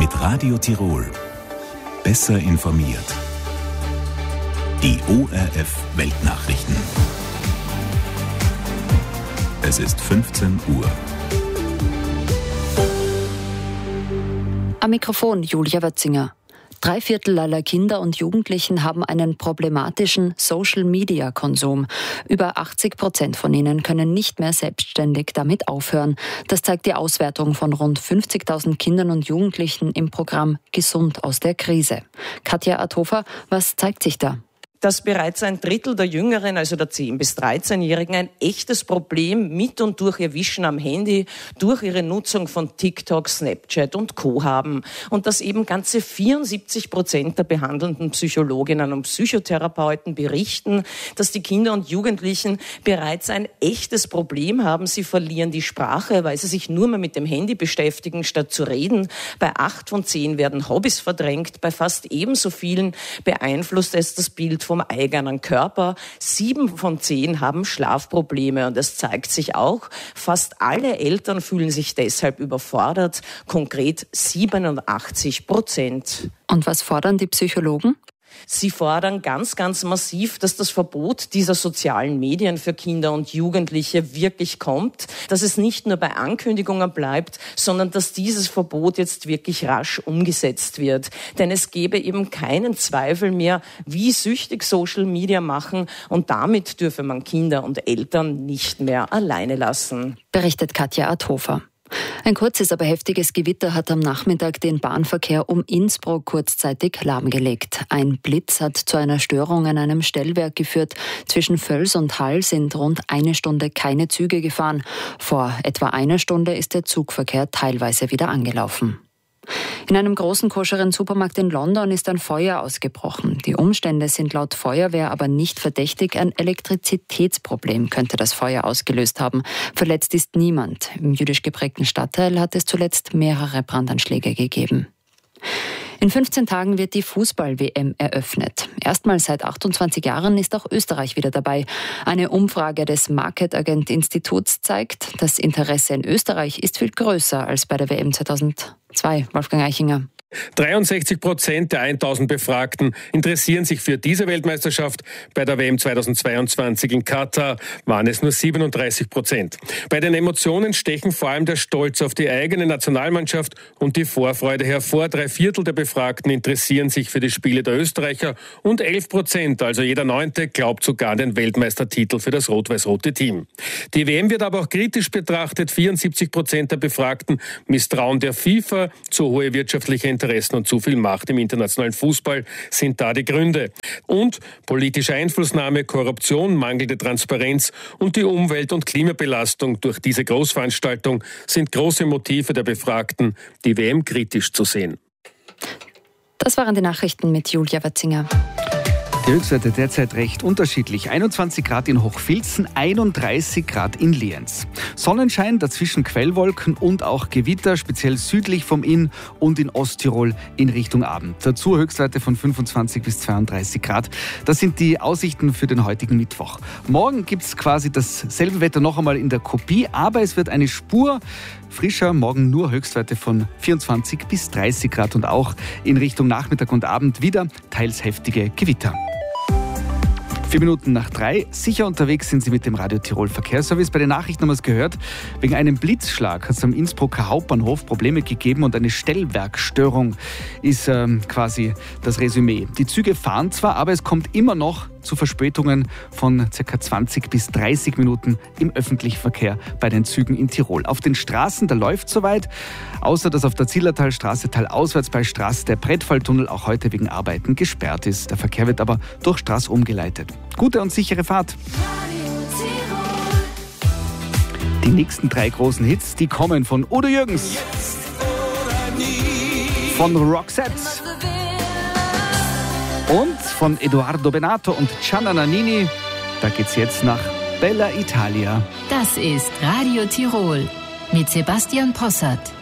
Mit Radio Tirol. Besser informiert. Die ORF Weltnachrichten. Es ist 15 Uhr. Am Mikrofon Julia Wötzinger. 3/4 aller Kinder und Jugendlichen haben einen problematischen Social-Media-Konsum. Über 80% von ihnen können nicht mehr selbstständig damit aufhören. Das zeigt die Auswertung von rund 50.000 Kindern und Jugendlichen im Programm Gesund aus der Krise. Katja Athofer, was zeigt sich da? Dass bereits 1/3 der Jüngeren, also der 10- bis 13-Jährigen, ein echtes Problem mit und durch ihr Wischen am Handy, durch ihre Nutzung von TikTok, Snapchat und Co. haben. Und dass eben ganze 74% der behandelnden Psychologinnen und Psychotherapeuten berichten, dass die Kinder und Jugendlichen bereits ein echtes Problem haben. Sie verlieren die Sprache, weil sie sich nur mehr mit dem Handy beschäftigen, statt zu reden. Bei 8 von 10 werden Hobbys verdrängt. Bei fast ebenso vielen beeinflusst es das Bild vom eigenen Körper. 7 von 10 haben Schlafprobleme und es zeigt sich auch, fast alle Eltern fühlen sich deshalb überfordert, konkret 87%. Und was fordern die Psychologen? Sie fordern ganz, ganz massiv, dass das Verbot dieser sozialen Medien für Kinder und Jugendliche wirklich kommt, dass es nicht nur bei Ankündigungen bleibt, sondern dass dieses Verbot jetzt wirklich rasch umgesetzt wird. Denn es gäbe eben keinen Zweifel mehr, wie süchtig Social Media machen, und damit dürfe man Kinder und Eltern nicht mehr alleine lassen. Berichtet Katja Athofer. Ein kurzes, aber heftiges Gewitter hat am Nachmittag den Bahnverkehr um Innsbruck kurzzeitig lahmgelegt. Ein Blitz hat zu einer Störung an einem Stellwerk geführt. Zwischen Völs und Hall sind rund 1 Stunde keine Züge gefahren. Vor etwa 1 Stunde ist der Zugverkehr teilweise wieder angelaufen. In einem großen koscheren Supermarkt in London ist ein Feuer ausgebrochen. Die Umstände sind laut Feuerwehr aber nicht verdächtig. Ein Elektrizitätsproblem könnte das Feuer ausgelöst haben. Verletzt ist niemand. Im jüdisch geprägten Stadtteil hat es zuletzt mehrere Brandanschläge gegeben. In 15 Tagen wird die Fußball-WM eröffnet. Erstmals seit 28 Jahren ist auch Österreich wieder dabei. Eine Umfrage des Market-Agent-Instituts zeigt, das Interesse in Österreich ist viel größer als bei der WM 2002. Wolfgang Eichinger. 63% der 1000 Befragten interessieren sich für diese Weltmeisterschaft. Bei der WM 2022 in Katar waren es nur 37%. Bei den Emotionen stechen vor allem der Stolz auf die eigene Nationalmannschaft und die Vorfreude hervor. 3/4 der Befragten interessieren sich für die Spiele der Österreicher und 11%, also jeder 9., glaubt sogar an den Weltmeistertitel für das rot-weiß-rote Team. Die WM wird aber auch kritisch betrachtet. 74% der Befragten misstrauen der FIFA. Zu hohe wirtschaftliche Interessen und zu viel Macht im internationalen Fußball sind da die Gründe. Und politische Einflussnahme, Korruption, mangelnde Transparenz und die Umwelt- und Klimabelastung durch diese Großveranstaltung sind große Motive der Befragten, die WM kritisch zu sehen. Das waren die Nachrichten mit Julia Wötzinger. Die Höchstwerte derzeit recht unterschiedlich. 21 Grad in Hochfilzen, 31 Grad in Lienz. Sonnenschein, dazwischen Quellwolken und auch Gewitter, speziell südlich vom Inn und in Osttirol in Richtung Abend. Dazu Höchstwerte von 25 bis 32 Grad. Das sind die Aussichten für den heutigen Mittwoch. Morgen gibt es quasi dasselbe Wetter noch einmal in der Kopie, aber es wird eine Spur frischer. Morgen nur Höchstwerte von 24 bis 30 Grad und auch in Richtung Nachmittag und Abend wieder teils heftige Gewitter. 4 Minuten nach 3. Sicher unterwegs sind Sie mit dem Radio Tirol Verkehrsservice. Bei den Nachrichten haben wir es gehört. Wegen einem Blitzschlag hat es am Innsbrucker Hauptbahnhof Probleme gegeben und eine Stellwerkstörung ist quasi das Resümee. Die Züge fahren zwar, aber es kommt immer noch zu Verspätungen von ca. 20 bis 30 Minuten im öffentlichen Verkehr bei den Zügen in Tirol. Auf den Straßen, da läuft es soweit, außer dass auf der Zillertalstraße teilauswärts bei Straße der Brettfalltunnel auch heute wegen Arbeiten gesperrt ist. Der Verkehr wird aber durch Straße umgeleitet. Gute und sichere Fahrt. Die nächsten 3 großen Hits, die kommen von Udo Jürgens, von Roxette und von Edoardo Bennato und Gianna Nannini. Da geht's jetzt nach Bella Italia. Das ist Radio Tirol mit Sebastian Possart.